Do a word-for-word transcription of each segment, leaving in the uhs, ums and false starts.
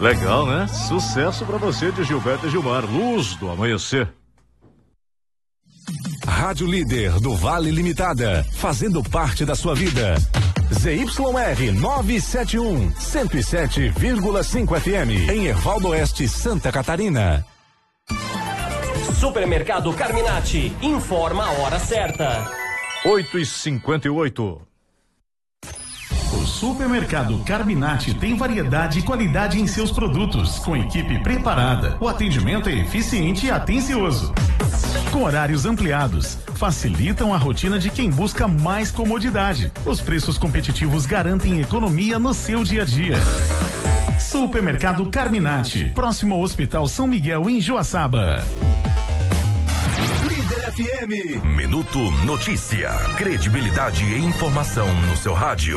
Legal, né? Sucesso pra você de Gilberto e Gilmar. Luz do Amanhecer. Rádio Líder do Vale Limitada, fazendo parte da sua vida. Z Y R novecentos e setenta e um, cento e sete vírgula cinco F M, em Ervaldo Oeste, Santa Catarina. Supermercado Carminati, informa a hora certa. oito e cinquenta e oito. O Supermercado Carminati tem variedade e qualidade em seus produtos, com equipe preparada. O atendimento é eficiente e atencioso. Com horários ampliados, facilitam a rotina de quem busca mais comodidade. Os preços competitivos garantem economia no seu dia a dia. Supermercado Carminati, próximo ao Hospital São Miguel, em Joaçaba. Líder F M. Minuto Notícia. Credibilidade e informação no seu rádio.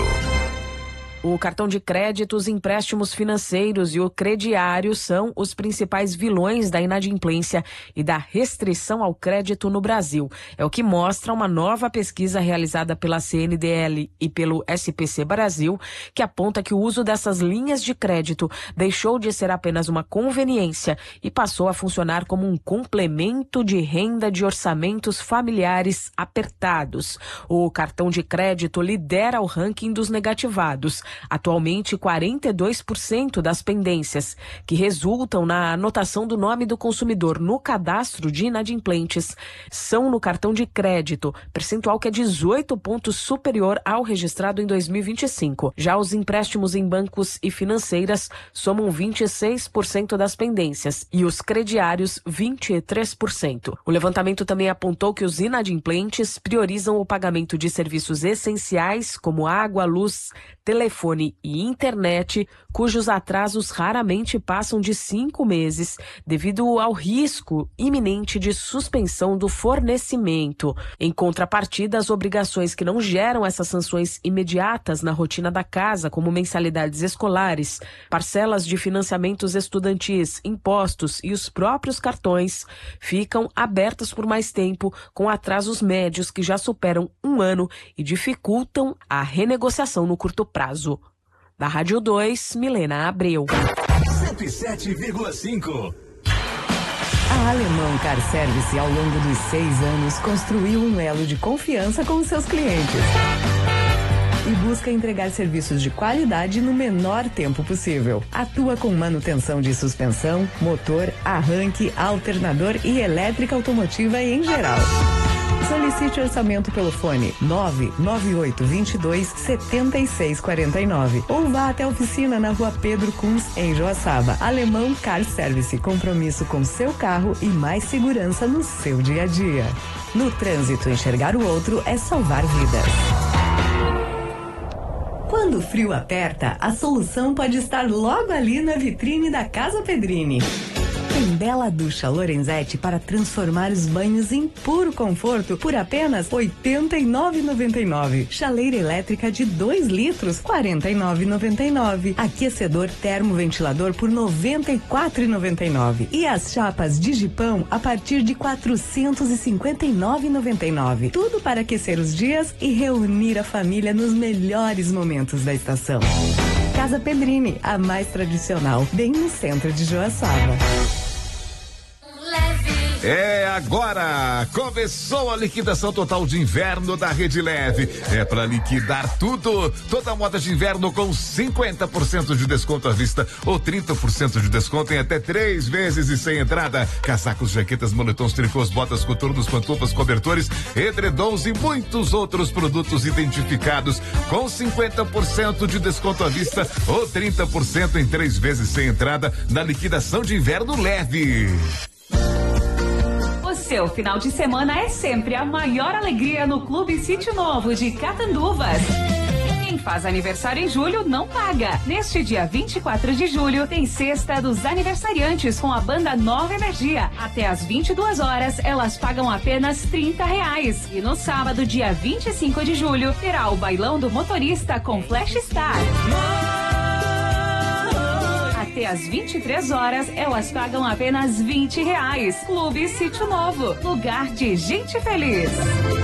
O cartão de crédito, os empréstimos financeiros e o crediário são os principais vilões da inadimplência e da restrição ao crédito no Brasil. É o que mostra uma nova pesquisa realizada pela C N D L e pelo S P C Brasil, que aponta que o uso dessas linhas de crédito deixou de ser apenas uma conveniência e passou a funcionar como um complemento de renda de orçamentos familiares apertados. O cartão de crédito lidera o ranking dos negativados. Atualmente, quarenta e dois por cento das pendências que resultam na anotação do nome do consumidor no cadastro de inadimplentes são no cartão de crédito, percentual que é dezoito pontos superior ao registrado em dois mil e vinte e cinco. Já os empréstimos em bancos e financeiras somam vinte e seis por cento das pendências e os crediários vinte e três por cento. O levantamento também apontou que os inadimplentes priorizam o pagamento de serviços essenciais como água, luz, telefone e internet, cujos atrasos raramente passam de cinco meses, devido ao risco iminente de suspensão do fornecimento. Em contrapartida, as obrigações que não geram essas sanções imediatas na rotina da casa, como mensalidades escolares, parcelas de financiamentos estudantis, impostos e os próprios cartões, ficam abertas por mais tempo, com atrasos médios que já superam um ano e dificultam a renegociação no curto prazo. Da Rádio dois, Milena Abreu. cento e sete vírgula cinco. A Alemão Car Service, ao longo dos seis anos, construiu um elo de confiança com os seus clientes e busca entregar serviços de qualidade no menor tempo possível. Atua com manutenção de suspensão, motor, arranque, alternador e elétrica automotiva em geral. Solicite orçamento pelo fone nove nove oito dois dois, sete seis quatro nove ou vá até a oficina na Rua Pedro Kunz, em Joaçaba. Alemão Car Service, compromisso com seu carro e mais segurança no seu dia a dia. No trânsito, enxergar o outro é salvar vidas. Quando o frio aperta, a solução pode estar logo ali na vitrine da Casa Pedrini. Tem bela ducha Lorenzetti para transformar os banhos em puro conforto por apenas oitenta e nove reais e noventa e nove centavos. Chaleira elétrica de dois litros, quarenta e nove reais e noventa e nove centavos. Aquecedor termoventilador por noventa e quatro reais e noventa e nove centavos. E as chapas Digipão a partir de quatrocentos e cinquenta e nove reais e noventa e nove centavos. Tudo para aquecer os dias e reunir a família nos melhores momentos da estação. Casa Pedrini, a mais tradicional, bem no centro de Joaçaba. É agora! Começou a liquidação total de inverno da Rede Leve. É para liquidar tudo. Toda a moda de inverno com cinquenta por cento de desconto à vista ou trinta por cento de desconto em até três vezes e sem entrada. Casacos, jaquetas, moletons, tricôs, botas, coturnos, pantufas, cobertores, edredons e muitos outros produtos identificados com cinquenta por cento de desconto à vista ou trinta por cento em três vezes sem entrada na liquidação de inverno Leve. O seu final de semana é sempre a maior alegria no Clube Sítio Novo de Catanduvas. Quem faz aniversário em julho não paga. Neste dia vinte e quatro de julho tem Sexta dos Aniversariantes com a banda Nova Energia. Até às vinte e duas horas elas pagam apenas trinta reais. E no sábado, dia vinte e cinco de julho, terá o Bailão do Motorista com Flash Star. Até às vinte e três horas, elas pagam apenas vinte reais. Clube Sítio Novo, lugar de gente feliz.